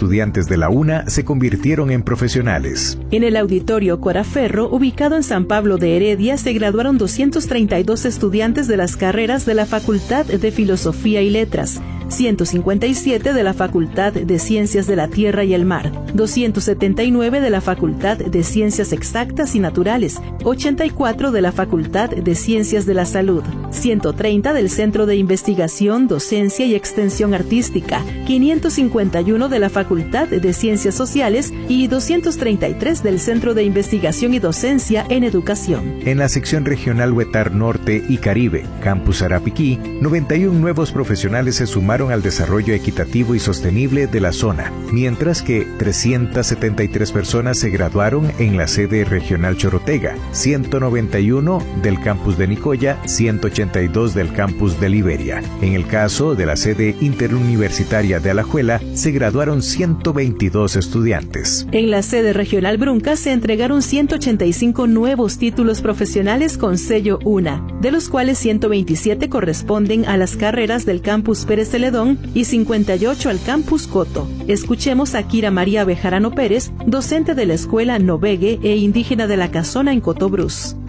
estudiantes de la UNA se convirtieron en profesionales. En el Auditorio Coraferro, ubicado en San Pablo de Heredia, se graduaron 232 estudiantes de las carreras de la Facultad de Filosofía y Letras, 157 de la Facultad de Ciencias de la Tierra y el Mar, 279 de la Facultad de Ciencias Exactas y Naturales, 84 de la Facultad de Ciencias de la Salud, 130 del Centro de Investigación, Docencia y Extensión Artística, 551 de la Facultad de Ciencias Sociales y 233 del Centro de Investigación y Docencia en Educación. En la sección regional Huetar Norte y Caribe, Campus Arapiquí, 91 nuevos profesionales se sumaron al desarrollo equitativo y sostenible de la zona, mientras que 373 personas se graduaron en la sede regional Chorotega, 191 del campus de Nicoya, 182 del campus de Liberia. En el caso de la sede interuniversitaria de Alajuela, se graduaron 122 estudiantes. En la sede regional Brunca se entregaron 185 nuevos títulos profesionales con sello UNA, de los cuales 127 corresponden a las carreras del campus Pérez Celedón y 58 al campus Coto. Escuchemos a Kira María Bejarano Pérez, docente de la Escuela Novegue e indígena de la Casona en Cotobruz.